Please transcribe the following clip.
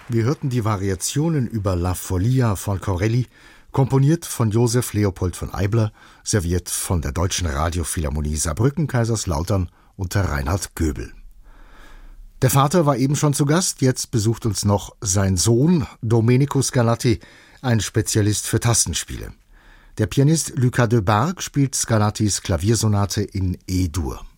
Wir hörten die Variationen über La Follia von Corelli, komponiert von Josef Leopold von Eibler, serviert von der Deutschen Radiophilharmonie Saarbrücken Kaiserslautern unter Reinhard Göbel. Der Vater war eben schon zu Gast, jetzt besucht uns noch sein Sohn Domenico Scarlatti, ein Spezialist für Tastenspiele. Der Pianist Lucas de Bargue spielt Scarlattis Klaviersonate in E-Dur.